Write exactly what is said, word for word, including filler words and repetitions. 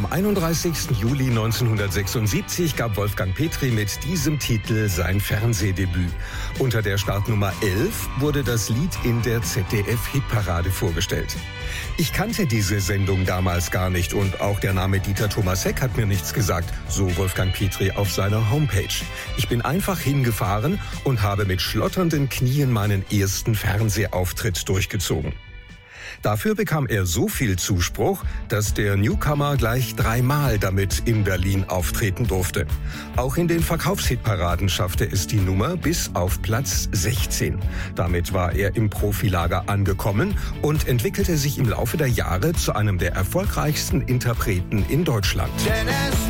Am einunddreißigsten Juli neunzehnhundertsechsundsiebzig gab Wolfgang Petri mit diesem Titel sein Fernsehdebüt. Unter der Startnummer elf wurde das Lied in der Z D F-Hitparade vorgestellt. Ich kannte diese Sendung damals gar nicht und auch der Name Dieter Thomas Heck hat mir nichts gesagt, so Wolfgang Petri auf seiner Homepage. Ich bin einfach hingefahren und habe mit schlotternden Knien meinen ersten Fernsehauftritt durchgezogen. Dafür bekam er so viel Zuspruch, dass der Newcomer gleich dreimal damit in Berlin auftreten durfte. Auch in den Verkaufshitparaden schaffte es die Nummer bis auf Platz sechzehn. Damit war er im Profilager angekommen und entwickelte sich im Laufe der Jahre zu einem der erfolgreichsten Interpreten in Deutschland.